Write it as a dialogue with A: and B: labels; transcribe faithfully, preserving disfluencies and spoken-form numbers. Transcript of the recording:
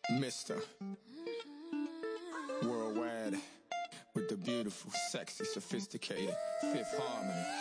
A: Mister Worldwide with the beautiful, sexy, sophisticated Fifth Harmony.